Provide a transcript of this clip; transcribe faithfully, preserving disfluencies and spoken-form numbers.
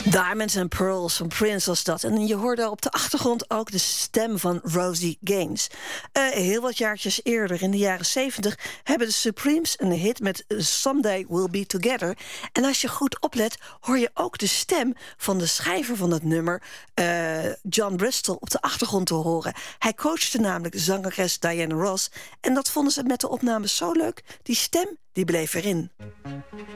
Diamonds and Pearls van Prince was dat. En je hoorde op de achtergrond ook de stem van Rosie Gaines. Uh, heel wat jaartjes eerder, in de jaren zeventig... hebben de Supremes een hit met Someday We'll Be Together. En als je goed oplet, hoor je ook de stem van de schrijver van het nummer... Uh, John Bristol op de achtergrond te horen. Hij coachte namelijk zangeres Diana Ross. En dat vonden ze met de opnames zo leuk. Die stem, die bleef erin.